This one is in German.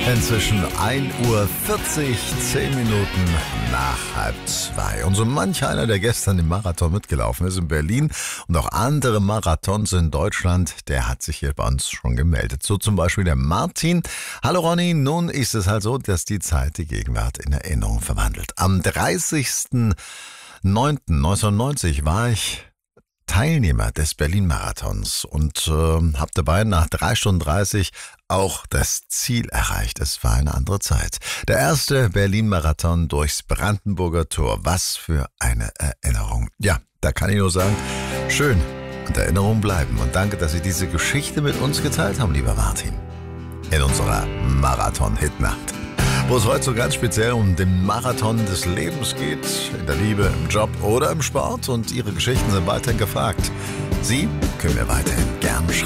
Inzwischen 1:40 Uhr, 10 Minuten nach 1:30. Und so manch einer, der gestern im Marathon mitgelaufen ist in Berlin und auch andere Marathons in Deutschland, der hat sich hier bei uns schon gemeldet. So zum Beispiel der Martin. Hallo Ronny, nun ist es halt so, dass die Zeit die Gegenwart in Erinnerung verwandelt. Am 30.09.1990 war ich Teilnehmer des Berlin-Marathons und habe dabei nach 3 Stunden 30 auch das Ziel erreicht. Es war eine andere Zeit. Der erste Berlin-Marathon durchs Brandenburger Tor. Was für eine Erinnerung. Ja, da kann ich nur sagen, schön und Erinnerungen bleiben. Und danke, dass Sie diese Geschichte mit uns geteilt haben, lieber Martin. In unserer Marathon-Hitnacht, wo es heute so ganz speziell um den Marathon des Lebens geht, in der Liebe, im Job oder im Sport. Und Ihre Geschichten sind weiterhin gefragt. Sie können mir weiterhin gern schreiben.